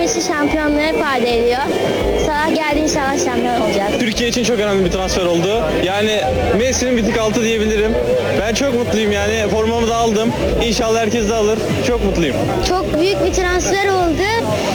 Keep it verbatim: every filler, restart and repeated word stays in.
bizim için şampiyonluğu ifade ediyor. Salah geldi, inşallah şampiyon olacak. Türkiye için çok önemli bir transfer oldu. Yani Messi'nin bir tık altı diyebilirim. Ben çok mutluyum yani. Formamı da aldım. İnşallah herkes de alır. Çok mutluyum. Çok büyük bir transfer oldu.